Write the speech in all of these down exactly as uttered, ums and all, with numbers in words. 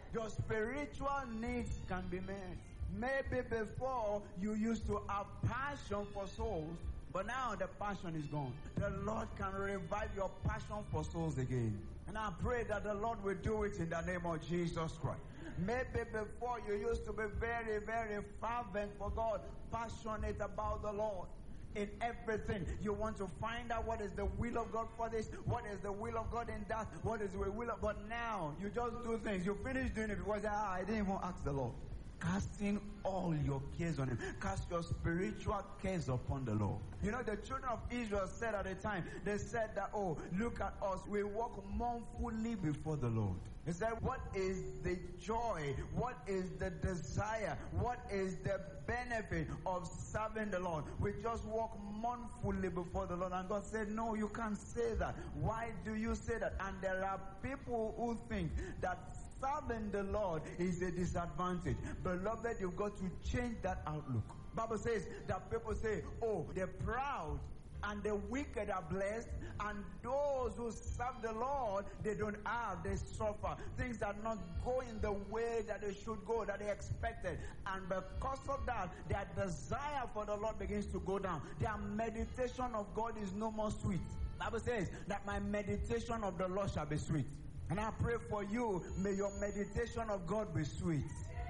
Your spiritual needs can be met. Maybe before you used to have passion for souls, but now the passion is gone. The Lord can revive your passion for souls again. And I pray that the Lord will do it in the name of Jesus Christ. Maybe before you used to be very, very fervent for God, passionate about the Lord. In everything, you want to find out what is the will of God for this, what is the will of God in that, what is the will of God. Now, you just do things. You finish doing it because, ah, I didn't even ask the Lord. Casting all your cares on him. Cast your spiritual cares upon the Lord. You know, the children of Israel said at the time, they said that, oh, look at us. We walk mournfully before the Lord. They said, what is the joy? What is the desire? What is the benefit of serving the Lord? We just walk mournfully before the Lord. And God said, no, you can't say that. Why do you say that? And there are people who think that serving the Lord is a disadvantage. Beloved, you've got to change that outlook. Bible says that people say, oh, the proud and the wicked are blessed, and those who serve the Lord, they don't have, they suffer. Things are not going the way that they should go, that they expected. And because of that, their desire for the Lord begins to go down. Their meditation of God is no more sweet. Bible says that my meditation of the Lord shall be sweet. And I pray for you, may your meditation of God be sweet.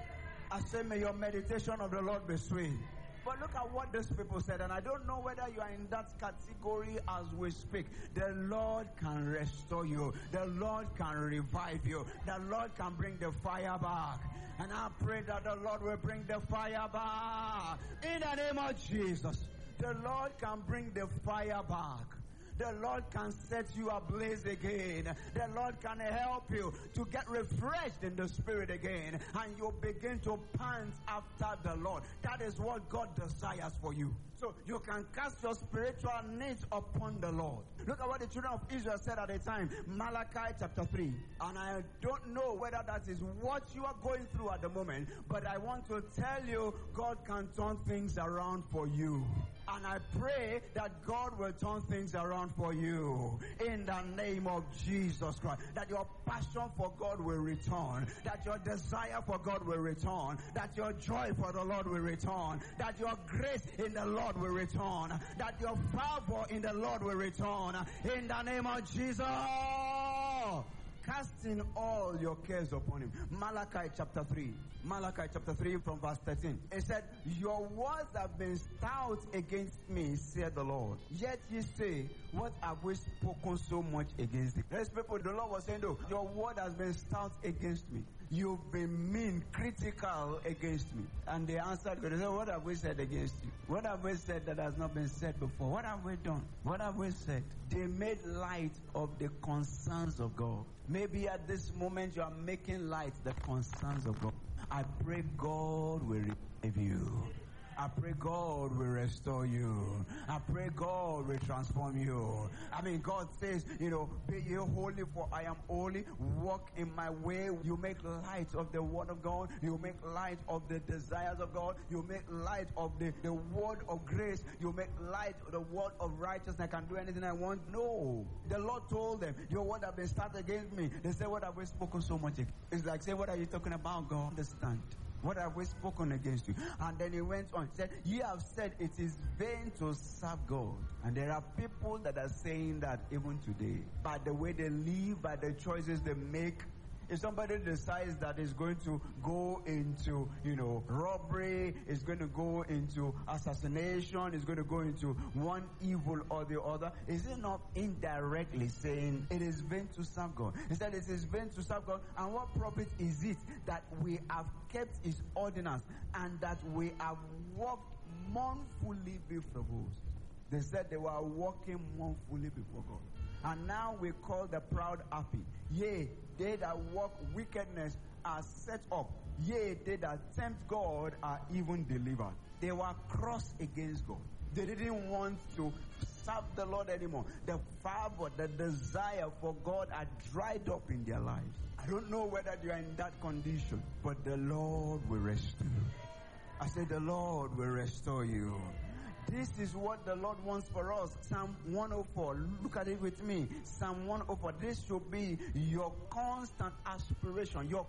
I say, may your meditation of the Lord be sweet. But look at what these people said, and I don't know whether you are in that category as we speak. The Lord can restore you. The Lord can revive you. The Lord can bring the fire back. And I pray that the Lord will bring the fire back. In the name of Jesus, the Lord can bring the fire back. The Lord can set you ablaze again. The Lord can help you to get refreshed in the spirit again. And you begin to pant after the Lord. That is what God desires for you. So you can cast your spiritual needs upon the Lord. Look at what the children of Israel said at the time. Malachi chapter three. And I don't know whether that is what you are going through at the moment. But I want to tell you, God can turn things around for you. And I pray that God will turn things around for you in the name of Jesus Christ. That your passion for God will return. That your desire for God will return. That your joy for the Lord will return. That your grace in the Lord will return. That your favor in the Lord will return. In the name of Jesus. Casting all your cares upon him. Malachi chapter three. Malachi chapter three from verse thirteen. It said, your words have been stout against me, said the Lord. Yet ye say, what have we spoken so much against thee? There's people, the Lord was saying, no, your word has been stout against me. You've been mean, critical against me. And they answered, they said, what have we said against you? What have we said that has not been said before? What have we done? What have we said? They made light of the concerns of God. Maybe at this moment you are making light the concerns of God. I pray God will revive you. I pray God will restore you. I pray God will transform you. I mean, God says, you know, be ye holy for I am holy. Walk in my way. You make light of the word of God. You make light of the desires of God. You make light of the, the word of grace. You make light of the word of righteousness. I can do anything I want. No. The Lord told them, your word have been started against me. They said, what have we spoken so much? It's like, say, what are you talking about, God? Understand. What have we spoken against you? And then he went on. He said, ye have said it is vain to serve God. And there are people that are saying that even today. By the way they live, by the choices they make. If somebody decides that is going to go into, you know, robbery, is going to go into assassination, is going to go into one evil or the other, is it not indirectly saying it is vain to serve God? Instead, it is vain to serve God. And what profit is it that we have kept his ordinance and that we have walked mournfully before God? They said they were walking mournfully before God. And now we call the proud happy. Yea, they that walk wickedness are set up. Yea, they that tempt God are even delivered. They were cross against God. They didn't want to serve the Lord anymore. The fervor, the desire for God had dried up in their lives. I don't know whether you are in that condition, but the Lord will restore you. I said the Lord will restore you. This is what the Lord wants for us. Psalm one oh four. Look at it with me. Psalm one oh four. This should be your constant aspiration, your